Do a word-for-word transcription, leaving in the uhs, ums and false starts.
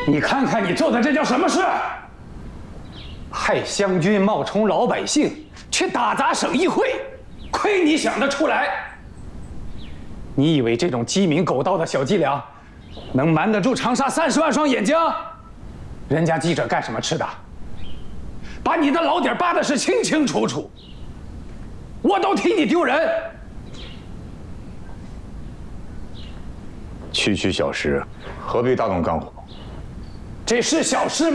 你看看你做的这叫什么事？害湘军冒充老百姓去打砸省议会，亏你想得出来！你以为这种鸡鸣狗盗的小伎俩，能瞒得住长沙三十万双眼睛？人家记者干什么吃的？把你的老底扒的是清清楚楚，我都替你丢人。 区区小事，何必大动肝火？ 这是小事吗？